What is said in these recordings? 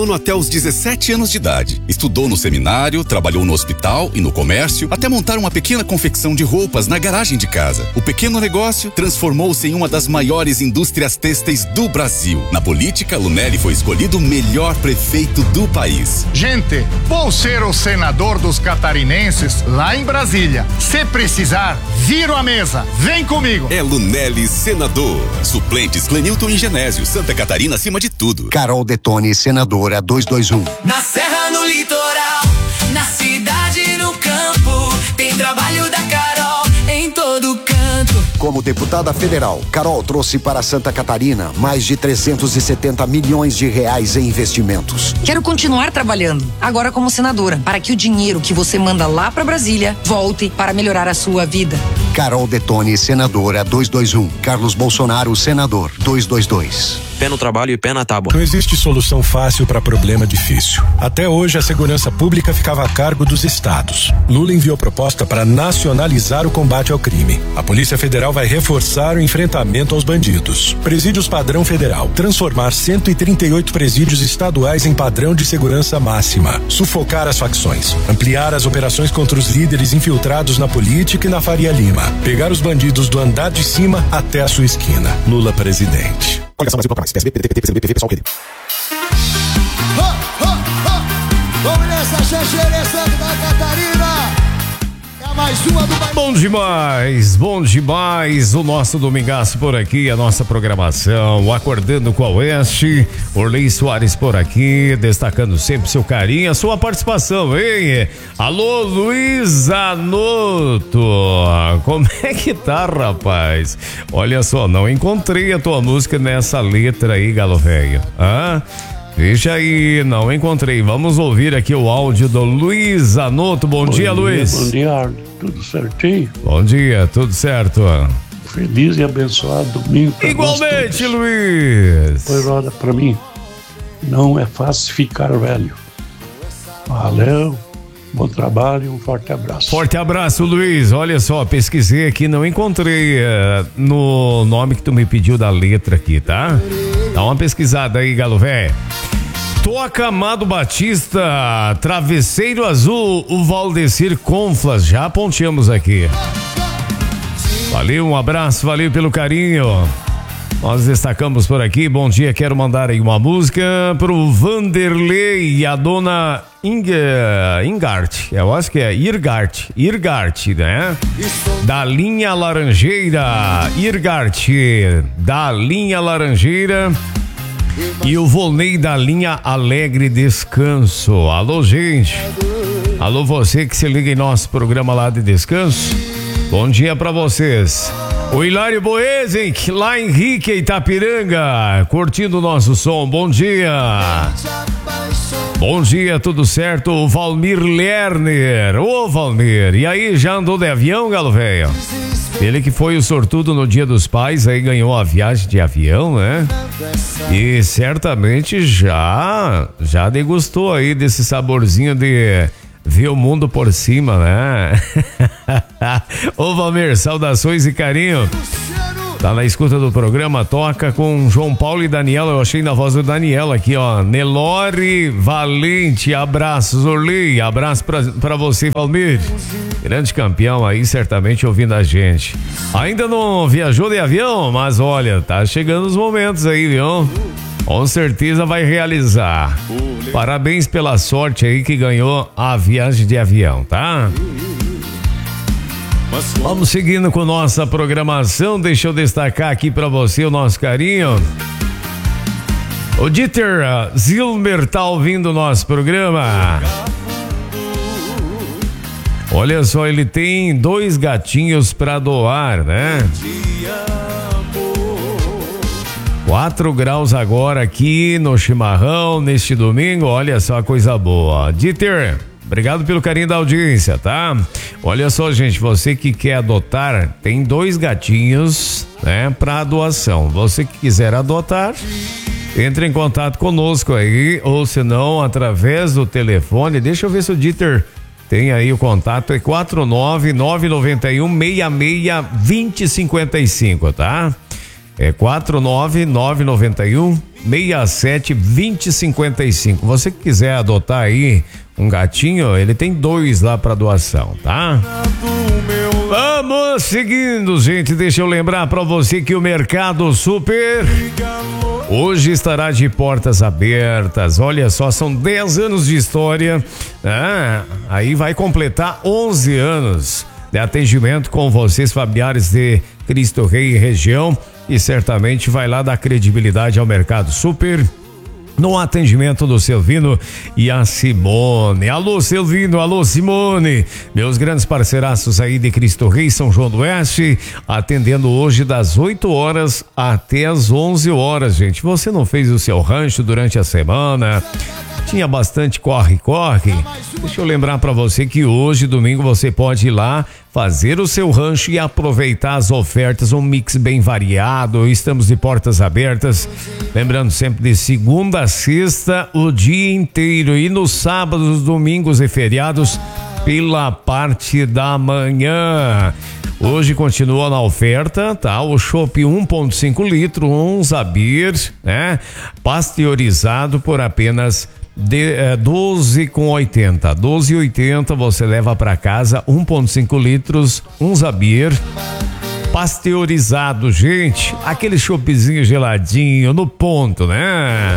Até os 17 anos de idade. Estudou no seminário, trabalhou no hospital e no comércio, até montar uma pequena confecção de roupas na garagem de casa. O pequeno negócio transformou-se em uma das maiores indústrias têxteis do Brasil. Na política, Lunelli foi escolhido o melhor prefeito do país. Gente, vou ser o senador dos catarinenses lá em Brasília. Se precisar, viro a mesa. Vem comigo. É Lunelli senador. Suplentes Clenilton e Genésio. Santa Catarina acima de tudo. Carol Detoni, senadora 221. Na serra, no litoral, na cidade e no campo, tem trabalho da Carol em todo canto. Como deputada federal, Carol trouxe para Santa Catarina mais de 370 milhões de reais em investimentos. Quero continuar trabalhando, agora como senadora, para que o dinheiro que você manda lá para Brasília volte para melhorar a sua vida. Carol Detoni, senadora 221. Carlos Bolsonaro, senador 222. Pé no trabalho e pé na tábua. Não existe solução fácil para problema difícil. Até hoje, a segurança pública ficava a cargo dos estados. Lula enviou proposta para nacionalizar o combate ao crime. A Polícia Federal vai reforçar o enfrentamento aos bandidos. Presídios padrão federal. Transformar 138 presídios estaduais em padrão de segurança máxima. Sufocar as facções. Ampliar as operações contra os líderes infiltrados na política e na Faria Lima. Pegar os bandidos do andar de cima até a sua esquina. Lula presidente. Coligação Brasil Toca Mais. PSB, PDT, PCB, PV, PSOL, PD. Vamos nessa, Xanxerê, Santa Catarina. É mais uma do Bahia. Bom demais. O nosso domingaço por aqui, a nossa programação. Acordando com a Oeste. Orley Soares por aqui, destacando sempre seu carinho, a sua participação, hein? Alô, Luiz Anoto. Como é que tá, rapaz? Olha só, não encontrei a tua música nessa letra aí, galo velho. Veja aí, não encontrei. Vamos ouvir aqui o áudio do Luiz Anoto. Bom dia, Luiz. Bom dia, Arno. Tudo certinho? Bom dia, tudo certo. Feliz e abençoado domingo. Igualmente, Luiz. Pois olha, pra mim, não é fácil ficar velho. Valeu, bom trabalho e um forte abraço. Forte abraço, Luiz. Olha só, pesquisei aqui, não encontrei no nome que tu me pediu da letra aqui, tá? Dá uma pesquisada aí, galo velho. Toca Amado Batista, Travesseiro Azul, o Valdecir Conflas, já ponteamos aqui. Valeu, um abraço, valeu pelo carinho. Nós destacamos por aqui, bom dia, quero mandar aí uma música pro Vanderlei e a dona Ingart, eu acho que é Irgart, né? Da linha Laranjeira, Irgart, da linha Laranjeira. E o Volney da linha Alegre Descanso. Alô, gente. Alô, você que se liga em nosso programa lá de descanso. Bom dia pra vocês. O Hilário Boezenk, lá em Rique, Itapiranga, curtindo o nosso som. Bom dia. Bom dia, tudo certo? O Valmir Lerner. Ô, Valmir, e aí, já andou de avião, galo velho? Ele que foi o sortudo no Dia dos Pais, aí ganhou a viagem de avião, né? E certamente já degustou aí desse saborzinho de ver o mundo por cima, né? Ô, Valmir, saudações e carinho. Tá na escuta do programa, toca com João Paulo e Daniela. Eu achei na voz do Daniela aqui, ó. Nelore Valente, abraços, Orly, abraço pra você, Valmir. Grande campeão aí, certamente ouvindo a gente. Ainda não viajou de avião, mas olha, tá chegando os momentos aí, viu? Com certeza vai realizar. Parabéns pela sorte aí que ganhou a viagem de avião, tá? Vamos seguindo com nossa programação. Deixa eu destacar aqui pra você o nosso carinho. O Dieter Zilmer tá ouvindo o nosso programa. Olha só, ele tem 2 gatinhos pra doar, né? 4 graus agora aqui no chimarrão, neste domingo. Olha só a coisa boa. Dieter, obrigado pelo carinho da audiência, tá? Olha só, gente, você que quer adotar, tem 2 gatinhos, né, pra doação. Você que quiser adotar, entre em contato conosco aí, ou se não, através do telefone. Deixa eu ver se o Dieter tem aí o contato, é 49991662055, tá? É 49991672055. Você que quiser adotar aí um gatinho, ele tem 2 lá para doação, tá? Vamos seguindo, gente. Deixa eu lembrar para você que o Mercado Super hoje estará de portas abertas. Olha só, são 10 anos de história. Aí vai completar 11 anos de atendimento com vocês, familiares de Cristo Rei e região, e certamente vai lá dar credibilidade ao Mercado Super no atendimento do Silvino e a Simone. Alô, Silvino, alô, Simone, meus grandes parceiraços aí de Cristo Rei, São João do Oeste, atendendo hoje das 8 horas até as 11 horas, gente. Você não fez o seu rancho durante a semana? Tinha bastante corre-corre? Deixa eu lembrar para você que hoje, domingo, você pode ir lá fazer o seu rancho e aproveitar as ofertas, um mix bem variado. Estamos de portas abertas, lembrando sempre de segunda a sexta, o dia inteiro, e nos sábados, domingos e feriados pela parte da manhã. Hoje continua na oferta, tá? O chopp 1,5 litro, um Zabir, né? Pasteurizado por apenas 12,80. 12,80 você leva para casa 1,5 litros, um Zabir pasteurizado, gente. Aquele choppzinho geladinho no ponto, né?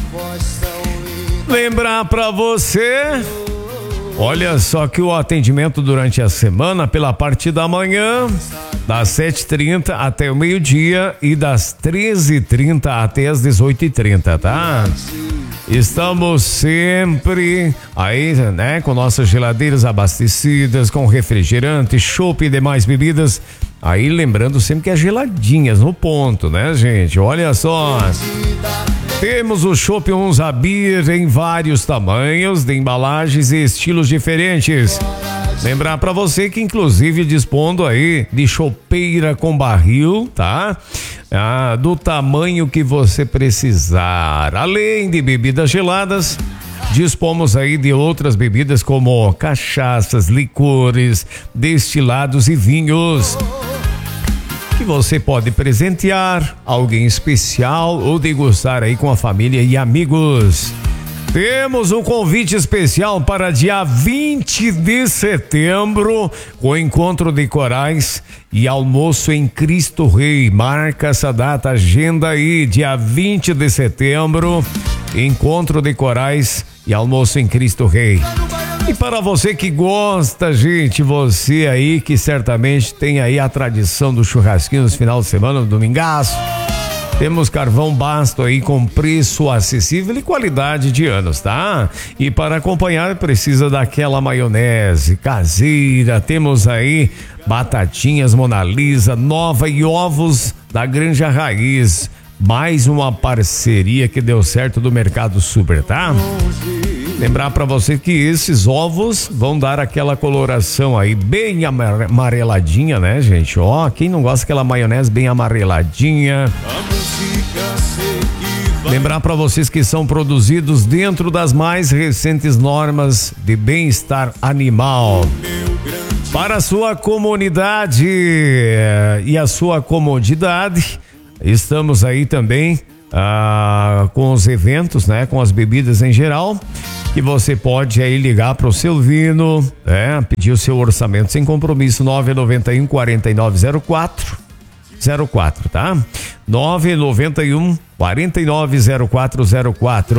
Lembrar para você, olha só, que o atendimento durante a semana pela parte da manhã, das 7h30 até o meio-dia e das 13h30 até as 18h30, tá? Estamos sempre aí, né, com nossas geladeiras abastecidas, com refrigerante, chopp e demais bebidas. Aí lembrando sempre que é geladinhas no ponto, né, gente? Olha só. Temos o chopp Zabir em vários tamanhos, de embalagens e estilos diferentes. Lembrar para você que inclusive dispondo aí de chopeira com barril, tá? Do tamanho que você precisar. Além de bebidas geladas, dispomos aí de outras bebidas como cachaças, licores, destilados e vinhos, que você pode presentear alguém especial ou degustar aí com a família e amigos. Temos um convite especial para dia 20 de setembro, o encontro de corais e almoço em Cristo Rei. Marca essa data, agenda aí, dia 20 de setembro, encontro de corais e almoço em Cristo Rei. E para você que gosta, gente, você aí que certamente tem aí a tradição do churrasquinho no final de semana, no domingaço, temos carvão Basto aí com preço acessível e qualidade de anos, tá? E para acompanhar precisa daquela maionese caseira. Temos aí batatinhas Mona Lisa nova e ovos da Granja Raiz. Mais uma parceria que deu certo do Mercado Super, tá? Lembrar para você que esses ovos vão dar aquela coloração aí bem amareladinha, né, gente? Ó, quem não gosta daquela maionese bem amareladinha. Lembrar para vocês que são produzidos dentro das mais recentes normas de bem-estar animal. Para a sua comunidade e a sua comodidade, estamos aí também com os eventos, né, com as bebidas em geral, que você pode aí ligar para o Silvino, pedir o seu orçamento sem compromisso, 991 490404, tá? 991 490404.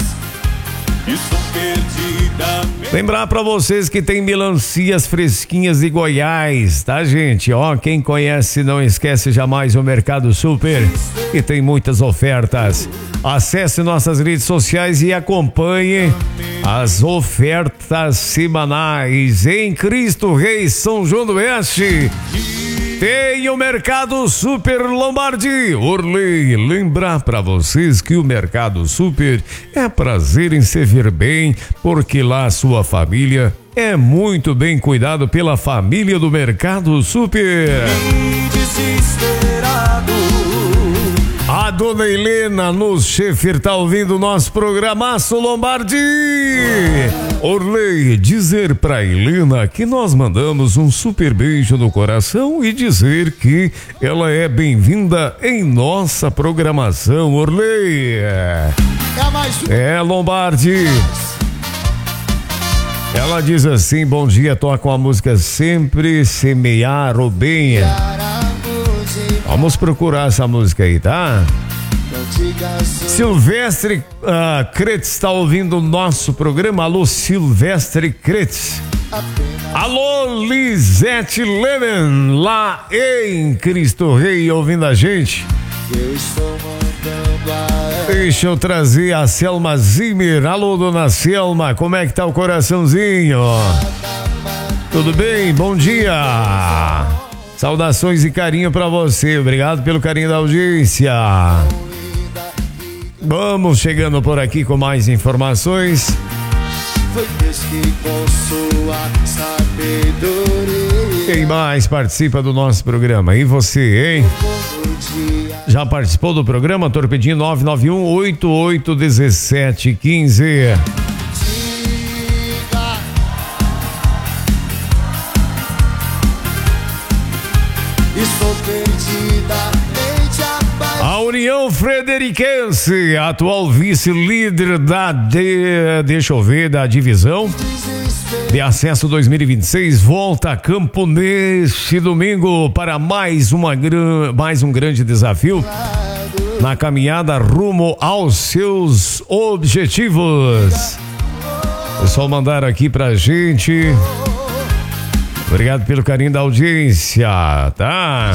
Lembrar para vocês que tem melancias fresquinhas de Goiás, tá, gente? Ó, quem conhece não esquece jamais o Mercado Super, que tem muitas ofertas. Acesse nossas redes sociais e acompanhe as ofertas semanais em Cristo Rei, São João do Oeste. Tem o Mercado Super Lombardi. Orley, lembrar para vocês que o Mercado Super é prazer em servir bem, porque lá a sua família é muito bem cuidado pela família do Mercado Super. A dona Helena no Schaefer tá ouvindo o nosso programaço Lombardi. Orley, dizer pra Helena que nós mandamos um super beijo no coração e dizer que ela é bem-vinda em nossa programação, Orley. É, Lombardi. Ela diz assim, bom dia, toca a música Sempre Semear o Bem. Vamos procurar essa música aí, tá? Silvestre Cretz está ouvindo o nosso programa. Alô, Silvestre Cretz. Alô, Lisete Lemen, lá em Cristo Rei, ouvindo a gente. Deixa eu trazer a Selma Zimmer. Alô, dona Selma, como é que tá o coraçãozinho? Tudo bem? Bom dia. Saudações e carinho pra você. Obrigado pelo carinho da audiência. Vamos chegando por aqui com mais informações. Quem mais participa do nosso programa? E você, hein? Já participou do programa? Torpedinho 991-881715. A União Frederiquense, atual vice-líder da da divisão de acesso 2026, volta a campo neste domingo para mais um grande desafio na caminhada rumo aos seus objetivos. Pessoal, mandaram aqui pra gente. Obrigado pelo carinho da audiência, tá?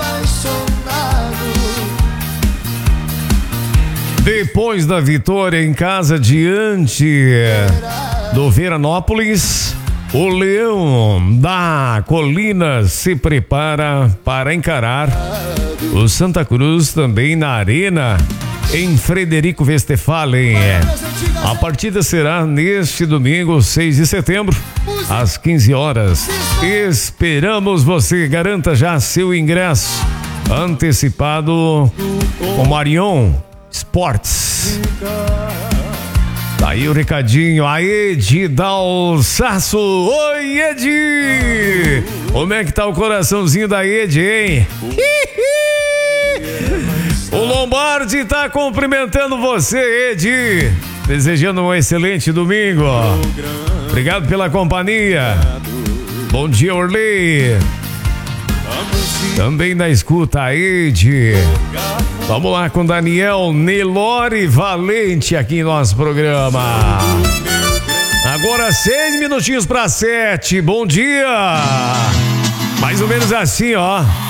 Depois da vitória em casa diante do Veranópolis, o Leão da Colina se prepara para encarar o Santa Cruz também na Arena em Frederico Westphalen. A partida será neste domingo, 6 de setembro, às 15 horas. Esperamos você, garanta já seu ingresso antecipado com Marion Sports. Tá aí o recadinho, a Edi Dalsaço. Oi, Edi! Como é que tá o coraçãozinho da Edi, hein? O Lombardi tá cumprimentando você, Edi. Desejando um excelente domingo. Obrigado pela companhia. Bom dia, Orley. Também na escuta, a Edi. Vamos lá com Daniel Nelore Valente aqui em nosso programa. Agora 6 minutinhos para 7. Bom dia. Mais ou menos assim, ó.